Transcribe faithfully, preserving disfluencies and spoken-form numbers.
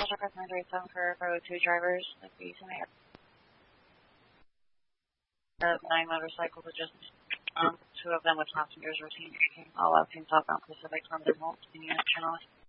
Special Cross nine three seven for road two drivers. Like we using the uh, nine motorcycles, just um, two of them with passengers routine. All out southbound Pacific from the Holt, unit channel.